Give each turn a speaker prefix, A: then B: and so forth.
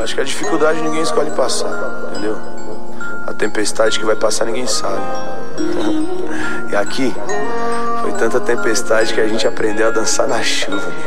A: Acho que a dificuldade ninguém escolhe passar, entendeu? A tempestade que vai passar ninguém sabe. E aqui, foi tanta tempestade que a gente aprendeu a dançar na chuva.